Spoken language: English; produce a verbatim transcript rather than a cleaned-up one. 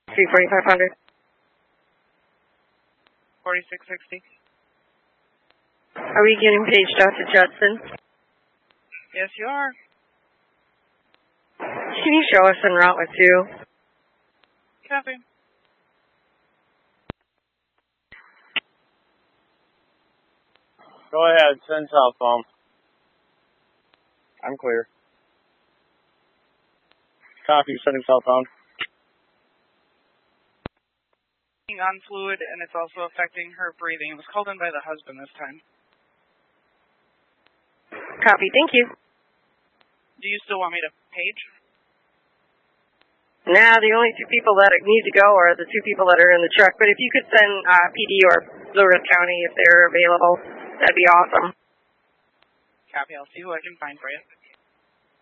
three forty-five hundred. forty-six sixty. Are we getting paged out to Judson? Yes, you are. Can you show us en route with you? Copy. Go ahead, send cell phone. I'm clear. Copy, sending cell phone. On fluid, and it's also affecting her breathing. It was called in by the husband this time. Copy, thank you. Do you still want me to page? Nah, the only two people that need to go are the two people that are in the truck. But if you could send uh, P D or Blue Earth County if they're available, that'd be awesome. Copy, I'll see who I can find for you.